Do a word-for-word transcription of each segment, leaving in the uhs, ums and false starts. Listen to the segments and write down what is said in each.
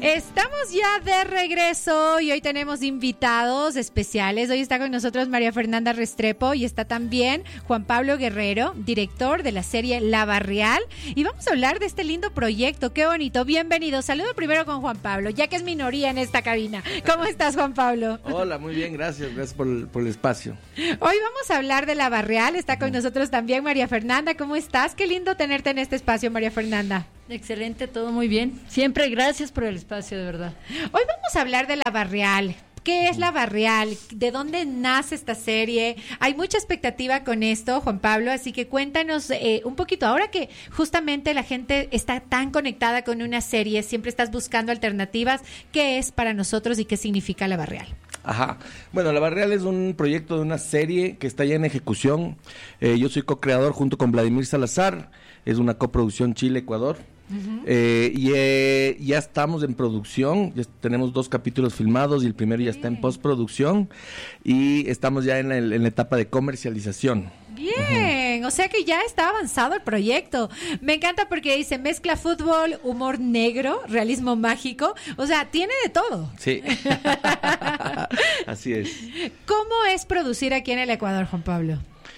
Estamos ya de regreso y hoy tenemos invitados especiales. Hoy está con nosotros María Fernanda Restrepo y está también Juan Pablo Guerrero, director de la serie La Barrial. Y vamos a hablar de este lindo proyecto. ¡Qué bonito! Bienvenido. Saludo primero con Juan Pablo, ya que es minoría en esta cabina. ¿Cómo estás, Juan Pablo? Hola, muy bien, gracias. Gracias por el, por el espacio. Hoy vamos a hablar de La Barrial. Está con nosotros también María Fernanda. ¿Cómo estás? Qué lindo tenerte en este espacio, María Fernanda. Excelente, todo muy bien. Siempre gracias por el espacio, de verdad. Hoy vamos a hablar de La Barrial. ¿Qué es La Barrial? ¿De dónde nace esta serie? Hay mucha expectativa con esto, Juan Pablo, así que cuéntanos eh, un poquito. Ahora que justamente la gente está tan conectada con una serie, siempre estás buscando alternativas. ¿Qué es para nosotros y qué significa La Barrial? Ajá. Bueno, La Barrial es un proyecto de una serie que está ya en ejecución. Eh, yo soy co-creador junto con Vladimir Salazar. Es una coproducción Chile-Ecuador. Uh-huh. eh, y eh, ya estamos en producción, ya tenemos dos capítulos filmados y el primero ya está en postproducción y estamos ya en la, en la etapa de comercialización. Bien, uh-huh. O sea que ya está avanzado el proyecto. Me encanta porque dice mezcla fútbol, humor negro, realismo mágico, o sea, tiene de todo. Sí. Así es. ¿Cómo es producir aquí en el Ecuador, Juan Pablo?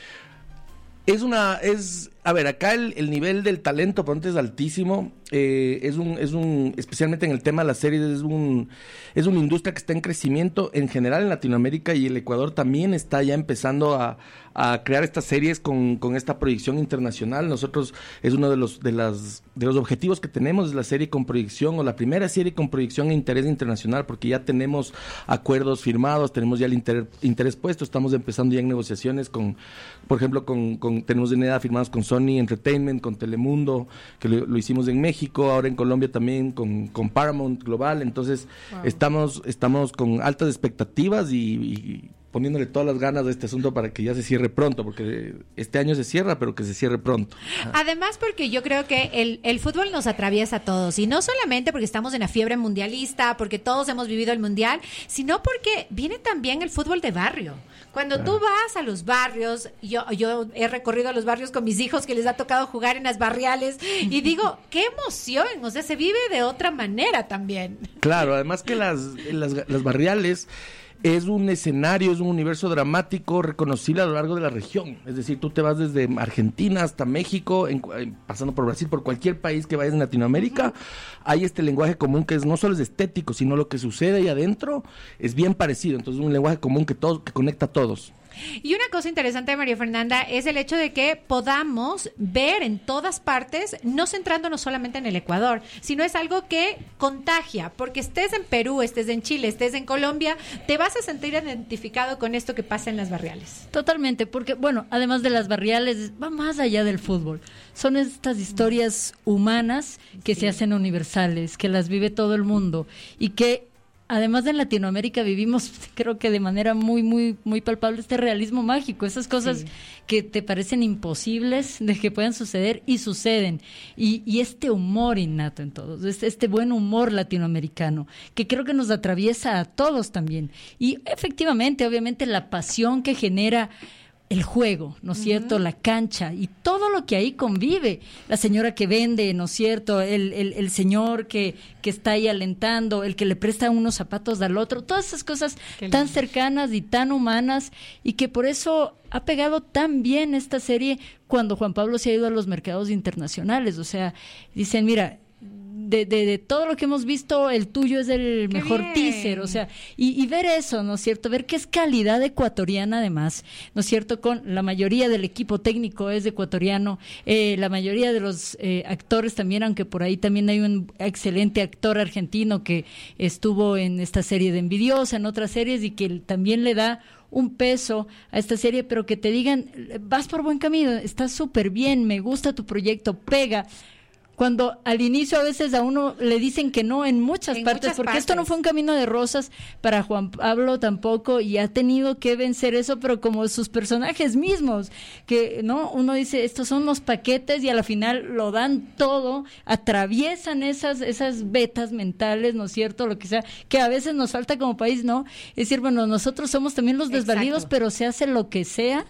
Es una, es, a ver, acá el, el nivel del talento pronto es altísimo, eh, es un, es un, especialmente en el tema de las series, es un, es una industria que está en crecimiento en general en Latinoamérica y el Ecuador también está ya empezando a, a crear estas series con, con esta proyección internacional. Nosotros es uno de los, de las, de los objetivos que tenemos, es la serie con proyección o la primera serie con proyección e interés internacional, porque ya tenemos acuerdos firmados, tenemos ya el inter, interés puesto, estamos empezando ya en negociaciones con, por ejemplo, con, con tenemos de edad firmados con Sony Entertainment, con Telemundo, que lo, lo hicimos en México, ahora en Colombia también con, con Paramount Global. Entonces wow. estamos, estamos con altas expectativas y, y poniéndole todas las ganas a este asunto para que ya se cierre pronto, porque este año se cierra, pero que se cierre pronto. Además, porque yo creo que el, el fútbol nos atraviesa a todos, y no solamente porque estamos en la fiebre mundialista, porque todos hemos vivido el mundial, sino porque viene también el fútbol de barrio. Cuando claro. tú vas a los barrios, yo, yo he recorrido a los barrios con mis hijos que les ha tocado jugar en las barriales, y digo, qué emoción, o sea, se vive de otra manera también. Claro, además que las, las, las barriales es un escenario, es un universo dramático reconocible a lo largo de la región. Es decir, tú te vas desde Argentina hasta México, en, pasando por Brasil, por cualquier país que vayas en Latinoamérica, uh-huh. hay este lenguaje común que es no solo es estético, sino lo que sucede ahí adentro es bien parecido. Entonces, un lenguaje común que todo, que conecta a todos. Y una cosa interesante, María Fernanda, es el hecho de que podamos ver en todas partes, no centrándonos solamente en el Ecuador, sino es algo que contagia, porque estés en Perú, estés en Chile, estés en Colombia, te vas a sentir identificado con esto que pasa en las barriales. Totalmente, porque bueno, además de las barriales, va más allá del fútbol. Son estas historias humanas que sí. se hacen universales, que las vive todo el mundo y que además de en Latinoamérica vivimos, creo que de manera muy, muy, muy palpable este realismo mágico, esas cosas sí. que te parecen imposibles de que puedan suceder y suceden. Y, y este humor innato en todos, este, este buen humor latinoamericano, que creo que nos atraviesa a todos también. Y efectivamente, obviamente, la pasión que genera el juego, ¿no es uh-huh. cierto? La cancha y todo lo que ahí convive. La señora que vende, ¿no es cierto? El, el, el señor que, que está ahí alentando, el que le presta unos zapatos al otro. Todas esas cosas tan cercanas y tan humanas y que por eso ha pegado tan bien esta serie cuando Juan Pablo se ha ido a los mercados internacionales. O sea, dicen, mira, De, de, de todo lo que hemos visto, el tuyo es el Qué mejor bien. teaser, o sea, y, y ver eso, ¿no es cierto? Ver que es calidad ecuatoriana además, ¿no es cierto? Con la mayoría del equipo técnico es ecuatoriano, eh, la mayoría de los eh, actores también, aunque por ahí también hay un excelente actor argentino que estuvo en esta serie de Envidiosa, en otras series, y que también le da un peso a esta serie, pero que te digan, vas por buen camino, estás súper bien, me gusta tu proyecto, pega. Cuando al inicio a veces a uno le dicen que no en muchas en partes, muchas porque partes. Esto no fue un camino de rosas para Juan Pablo tampoco, y ha tenido que vencer eso, pero como sus personajes mismos, que no uno dice, estos son los paquetes y a la final lo dan todo, atraviesan esas esas vetas mentales, ¿no es cierto? Lo que sea, que a veces nos falta como país, ¿no? Es decir, bueno, nosotros somos también los desvalidos, Exacto. pero se hace lo que sea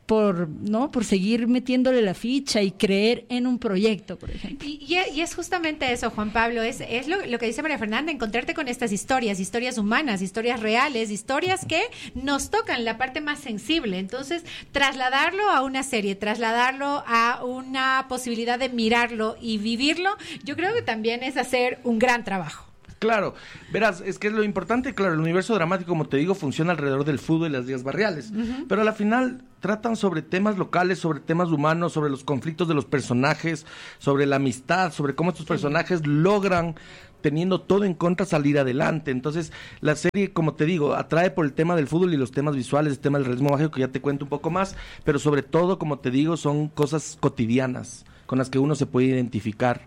por no por seguir metiéndole la ficha y creer en un proyecto, por ejemplo. Y, y es justamente eso, Juan Pablo, es, es lo, lo que dice María Fernanda, encontrarte con estas historias, historias humanas, historias reales, historias que nos tocan la parte más sensible. Entonces, trasladarlo a una serie, trasladarlo a una posibilidad de mirarlo y vivirlo, yo creo que también es hacer un gran trabajo. Claro, verás, es que es lo importante, claro, el universo dramático, como te digo, funciona alrededor del fútbol y las ligas barriales, uh-huh. pero a la final tratan sobre temas locales, sobre temas humanos, sobre los conflictos de los personajes, sobre la amistad, sobre cómo estos personajes sí. logran, teniendo todo en contra, salir adelante. Entonces, la serie, como te digo, atrae por el tema del fútbol y los temas visuales, el tema del realismo mágico, que ya te cuento un poco más, pero sobre todo, como te digo, son cosas cotidianas con las que uno se puede identificar.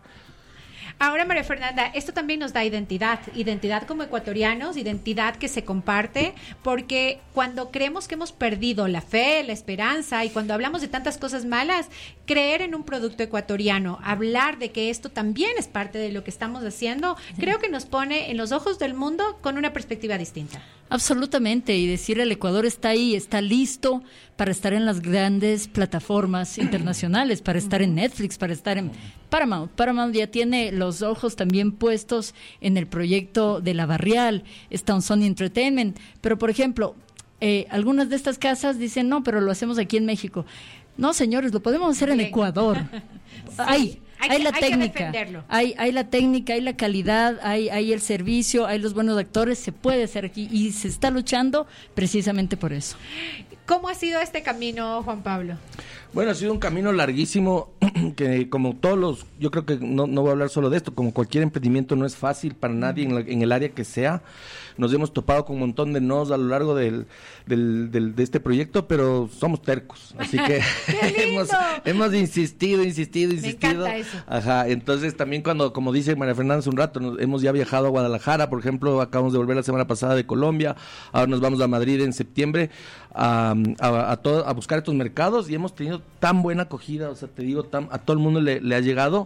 Ahora, María Fernanda, esto también nos da identidad, identidad como ecuatorianos, identidad que se comparte, porque cuando creemos que hemos perdido la fe, la esperanza, y cuando hablamos de tantas cosas malas, creer en un producto ecuatoriano, hablar de que esto también es parte de lo que estamos haciendo, creo que nos pone en los ojos del mundo con una perspectiva distinta. Absolutamente, y decir el Ecuador está ahí, está listo para estar en las grandes plataformas internacionales, para estar en Netflix, para estar en Paramount. Paramount ya tiene los ojos también puestos en el proyecto de La Barrial, está en Sony Entertainment, pero por ejemplo, eh, algunas de estas casas dicen, no, pero lo hacemos aquí en México. No, señores, lo podemos hacer Bien. en Ecuador. Sí. Hay, hay, hay la hay técnica, hay, hay la técnica, hay la calidad, hay, hay el servicio, hay los buenos actores, se puede hacer aquí y se está luchando precisamente por eso. ¿Cómo ha sido este camino, Juan Pablo? Bueno, ha sido un camino larguísimo que como todos los, yo creo que no, no voy a hablar solo de esto, como cualquier emprendimiento no es fácil para nadie en, la, en el área que sea. Nos hemos topado con un montón de nos a lo largo del, del, del, de este proyecto, pero somos tercos, así que hemos, hemos insistido, insistido, insistido. Me encanta eso. Ajá, entonces también cuando, como dice María Fernanda hace un rato, nos, hemos ya viajado a Guadalajara, por ejemplo, acabamos de volver la semana pasada de Colombia, ahora nos vamos a Madrid en septiembre a, a, a, todo, a buscar estos mercados y hemos tenido tan buena acogida, o sea, te digo, tan, a todo el mundo le, le ha llegado.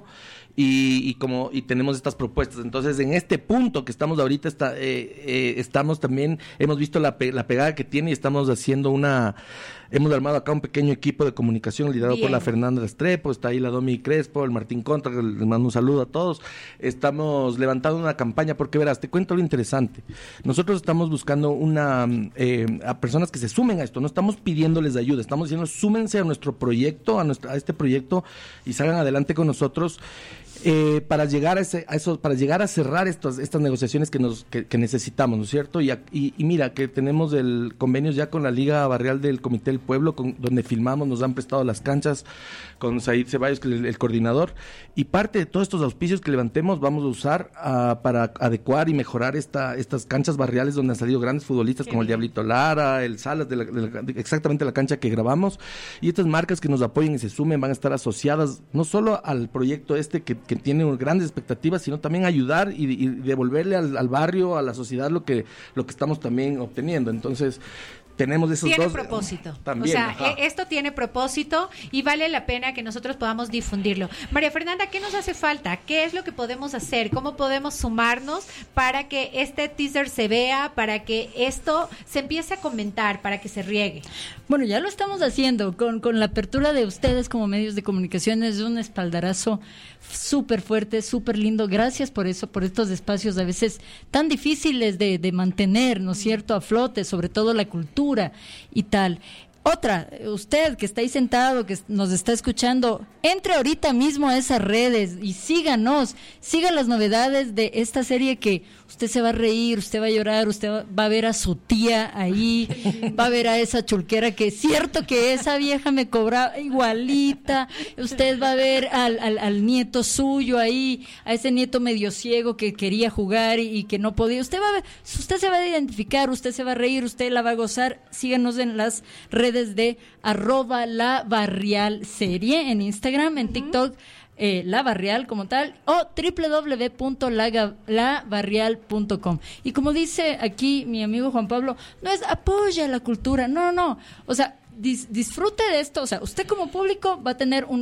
Y, y como y tenemos estas propuestas, entonces en este punto que estamos ahorita está, eh, eh, estamos también hemos visto la, pe- la pegada que tiene y estamos haciendo una hemos armado acá un pequeño equipo de comunicación liderado Bien. por la Fernanda Restrepo, está ahí la Domi Crespo, el Martín Contra, les mando un saludo a todos. Estamos levantando una campaña porque verás, te cuento lo interesante, nosotros estamos buscando una eh, a personas que se sumen a esto, no estamos pidiéndoles ayuda, estamos diciendo súmense a nuestro proyecto, a, nuestra, a este proyecto y salgan adelante con nosotros. Eh, para llegar a, ese, a eso, para llegar a cerrar estos, estas negociaciones que nos que, que necesitamos, ¿no es cierto? Y, y, y mira que tenemos el convenios ya con la Liga Barrial del Comité del Pueblo, con, donde filmamos, nos han prestado las canchas con Said Ceballos, que es el, el coordinador, y parte de todos estos auspicios que levantemos vamos a usar uh, para adecuar y mejorar esta, estas canchas barriales donde han salido grandes futbolistas Qué como bien. el Diablito Lara, el Salas, de la, de la, de exactamente la cancha que grabamos, y estas marcas que nos apoyen y se sumen van a estar asociadas no solo al proyecto este que, que tiene grandes expectativas, sino también ayudar y, y devolverle al, al barrio, a la sociedad lo que lo que estamos también obteniendo. Entonces, tenemos esos tiene dos. Tiene propósito. También, o sea, ajá. esto tiene propósito y vale la pena que nosotros podamos difundirlo. María Fernanda, ¿qué nos hace falta? ¿Qué es lo que podemos hacer? ¿Cómo podemos sumarnos para que este teaser se vea, para que esto se empiece a comentar, para que se riegue? Bueno, ya lo estamos haciendo con, con la apertura de ustedes como medios de comunicación. Es un espaldarazo súper fuerte, súper lindo. Gracias por eso, por estos espacios a veces tan difíciles de, de mantener, ¿no es cierto?, a flote, sobre todo la cultura y tal. Otra, usted que está ahí sentado, que nos está escuchando, entre ahorita mismo a esas redes y síganos, siga las novedades de esta serie que usted se va a reír, usted va a llorar, usted va a ver a su tía ahí, va a ver a esa chulquera que es cierto que esa vieja me cobraba igualita, usted va a ver al, al, al nieto suyo ahí, a ese nieto medio ciego que quería jugar y, y que no podía, usted va a ver, usted se va a identificar, usted se va a reír, usted la va a gozar. Síganos en las redes de arroba la barrial serie en Instagram, en TikTok, eh, la barrial como tal, o doble u doble u doble u punto la barrial punto com. Y como dice aquí mi amigo Juan Pablo, no es apoya la cultura, no, no, o sea, dis, disfrute de esto, o sea, usted como público va a tener un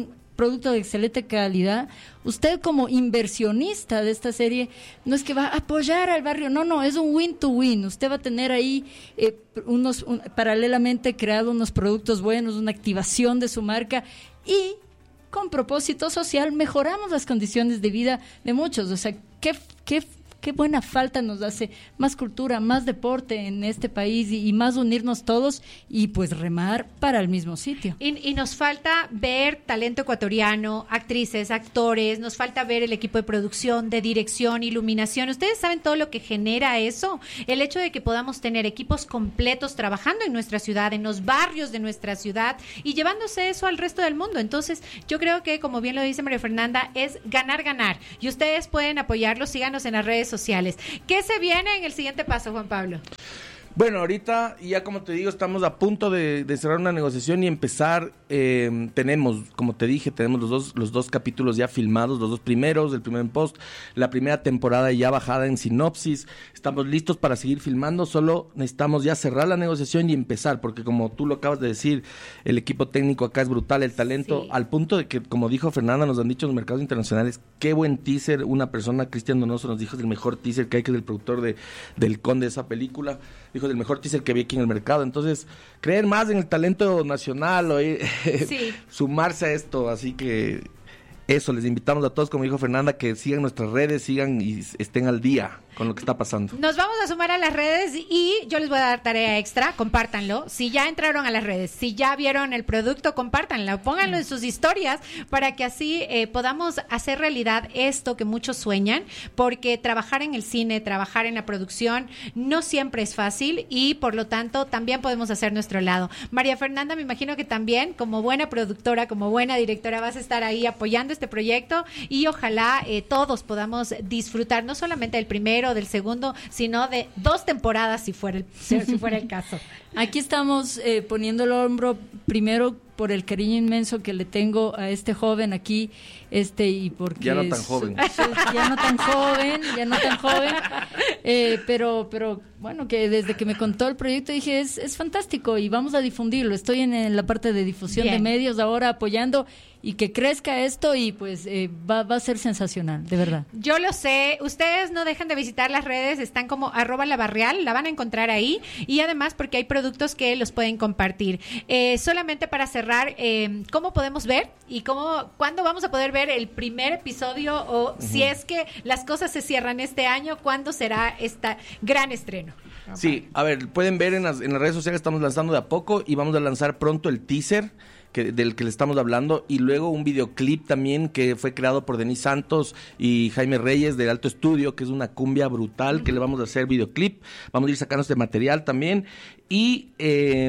producto de excelente calidad, usted como inversionista de esta serie, no es que va a apoyar al barrio, no, no, es un win to win. Usted va a tener ahí eh, unos un, paralelamente creado unos productos buenos, una activación de su marca y con propósito social mejoramos las condiciones de vida de muchos. O sea, qué, qué Qué buena falta nos hace más cultura, más deporte en este país y, y más unirnos todos y pues remar para el mismo sitio. Y, y nos falta ver talento ecuatoriano, actrices, actores, nos falta ver el equipo de producción, de dirección, iluminación. ¿Ustedes saben todo lo que genera eso? El hecho de que podamos tener equipos completos trabajando en nuestra ciudad, en los barrios de nuestra ciudad y llevándose eso al resto del mundo. Entonces, yo creo que, como bien lo dice María Fernanda, es ganar, ganar. Y ustedes pueden apoyarlo, síganos en las redes sociales. ¿Qué se viene en el siguiente paso, Juan Pablo? Bueno, ahorita ya como te digo, estamos a punto de, de cerrar una negociación y empezar. Eh, tenemos, como te dije, tenemos los dos, los dos capítulos ya filmados, los dos primeros, el primero en post, la primera temporada ya bajada en sinopsis. Estamos listos para seguir filmando, solo necesitamos ya cerrar la negociación y empezar, porque como tú lo acabas de decir, el equipo técnico acá es brutal, el talento, sí. Al punto de que, como dijo Fernanda, nos han dicho en los mercados internacionales, qué buen teaser, una persona, Cristian Donoso, nos dijo es el mejor teaser que hay, que es el productor de, del Conde de esa película. Dijo del mejor teaser que vi aquí en el mercado. Entonces, creer más en el talento nacional o eh, sí. sumarse a esto. Así que eso, les invitamos a todos, como dijo Fernanda, que sigan nuestras redes, sigan y estén al día con lo que está pasando. Nos vamos a sumar a las redes y yo les voy a dar tarea extra, compártanlo. Si ya entraron a las redes, si ya vieron el producto, compártanlo, pónganlo en sus historias para que así eh, podamos hacer realidad esto que muchos sueñan, porque trabajar en el cine, trabajar en la producción no siempre es fácil y por lo tanto también podemos hacer nuestro lado. María Fernanda, me imagino que también como buena productora, como buena directora vas a estar ahí apoyando este proyecto y ojalá eh, todos podamos disfrutar no solamente del primero, del segundo, sino de dos temporadas si fuera el, si fuera el caso. Aquí estamos eh, poniendo el hombro primero por el cariño inmenso que le tengo a este joven aquí, este y porque ya no tan joven, es, es, ya no tan joven, ya no tan joven, eh, pero pero bueno, que desde que me contó el proyecto dije es, es fantástico y vamos a difundirlo. Estoy en, en la parte de difusión Bien. de medios ahora apoyando y que crezca esto y pues eh, va, va a ser sensacional, de verdad. Yo lo sé, ustedes no dejan de visitar las redes, están como arroba la barrial, la van a encontrar ahí y además porque hay productos que los pueden compartir. Eh, solamente para cerrar, eh, ¿cómo podemos ver y cómo, cuándo vamos a poder ver el primer episodio o uh-huh. si es que las cosas se cierran este año, cuándo será este gran estreno? Sí, a ver, pueden ver en las, en las redes sociales, estamos lanzando de a poco y vamos a lanzar pronto el teaser que, del que le estamos hablando y luego un videoclip también que fue creado por Denis Santos y Jaime Reyes del Alto Estudio, que es una cumbia brutal uh-huh. que le vamos a hacer videoclip, vamos a ir sacando este material también y... Eh,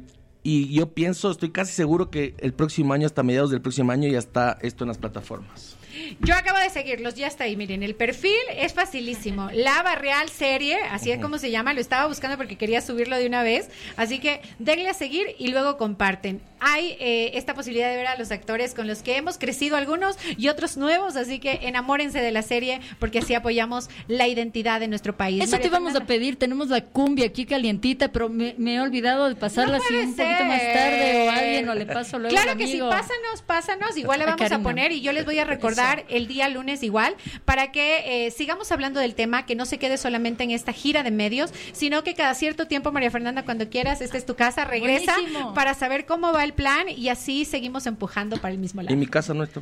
Y yo pienso, estoy casi seguro que el próximo año, hasta mediados del próximo año, ya está esto en las plataformas. Yo acabo de seguirlos, ya está ahí, miren, el perfil es facilísimo, La Barrial Serie, así uh-huh. es como se llama, lo estaba buscando porque quería subirlo de una vez, así que denle a seguir y luego comparten. Hay eh, esta posibilidad de ver a los actores con los que hemos crecido algunos y otros nuevos, así que enamórense de la serie porque así apoyamos la identidad de nuestro país. Eso María te íbamos Fernanda. a pedir, tenemos la cumbia aquí calientita, pero me, me he olvidado de pasarla no así un ser. poquito más tarde o a alguien o le paso luego Claro al que amigo. sí, pásanos, pásanos, igual le vamos a, a poner y yo les voy a recordar Eso. el día lunes igual, para que eh, sigamos hablando del tema, que no se quede solamente en esta gira de medios, sino que cada cierto tiempo, María Fernanda, cuando quieras, esta es tu casa, regresa Buenísimo. para saber cómo va el plan y así seguimos empujando para el mismo lado. En mi casa no está.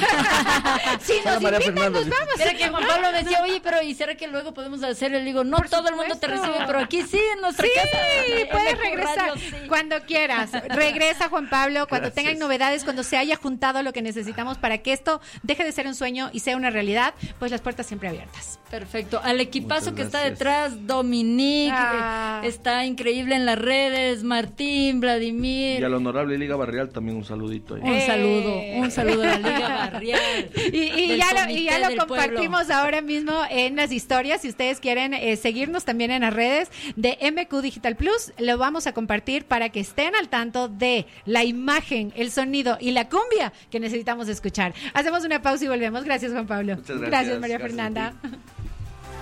Sí, nos María invitan, Fernanda, nos vamos. Era que Juan Pablo me decía, oye, pero ¿y será que luego podemos hacer? Le digo, no, Por todo supuesto. el mundo te recibe, pero aquí sí, en nuestra sí, casa. Sí, puedes en regresar radio, sí. cuando quieras. Regresa, Juan Pablo, cuando Gracias. tengan novedades, cuando se haya juntado lo que necesitamos para que esto deje de ser un sueño y sea una realidad, pues las puertas siempre abiertas. Perfecto. Al equipazo Muchas que está gracias. detrás, Dominique, Ah. eh, está increíble en las redes, Martín, Vladimir. Y a la honorable Liga Barrial también un saludito ahí. Un Eh. saludo, un saludo a la Liga Barrial. Y, y del ya lo, y Comité ya lo del compartimos Pueblo. ahora mismo en las historias. Si ustedes quieren eh, seguirnos también en las redes de M Q Digital Plus, lo vamos a compartir para que estén al tanto de la imagen, el sonido y la cumbia que necesitamos escuchar. Hacemos una pausa y volvemos. Gracias, Juan Pablo. Muchas gracias. Gracias, María Gracias Fernanda.